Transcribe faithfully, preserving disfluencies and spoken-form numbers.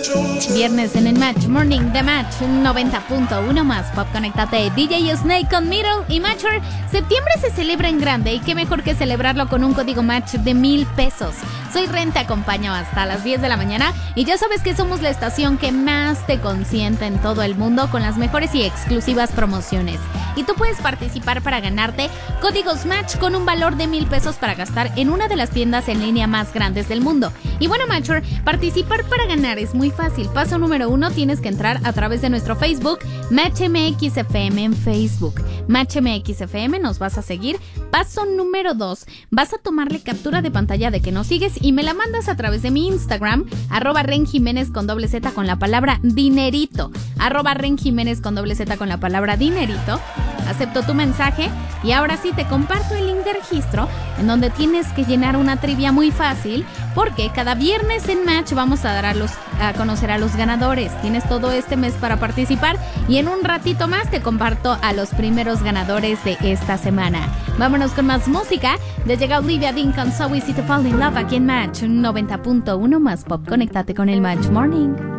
Viernes en el Match Morning The Match noventa punto uno más Pop. Conéctate. D J Snake con Middle y Matcher. Septiembre se celebra en grande y qué mejor que celebrarlo con un código Match de mil pesos. Soy Ren, te acompaño hasta las diez de la mañana y ya sabes que somos la estación que más te consiente en todo el mundo con las mejores y exclusivas promociones. Y tú puedes participar para ganarte códigos Match con un valor de mil pesos para gastar en una de las tiendas en línea más grandes del mundo. Y bueno, Matcher, participar para ganar es muy fácil. Paso número uno, tienes que entrar a través de nuestro Facebook, Match M X F M en Facebook. Match M X F M, nos vas a seguir. Paso número dos, vas a tomarle captura de pantalla de que nos sigues y me la mandas a través de mi Instagram, arroba Ren Jiménez con doble Z con la palabra dinerito. Arroba Ren Jiménez con doble Z con la palabra dinerito. Acepto tu mensaje y ahora sí te comparto el link de registro en donde tienes que llenar una trivia muy fácil porque cada viernes en Match vamos a dar a, los, a conocer a los ganadores. Tienes todo este mes para participar y en un ratito más te comparto a los primeros ganadores de esta semana. Vámonos con más música. Ya llega Olivia Dean con So Easy to Fall in Love aquí en Match noventa punto uno más Pop. Conéctate con el Match Morning.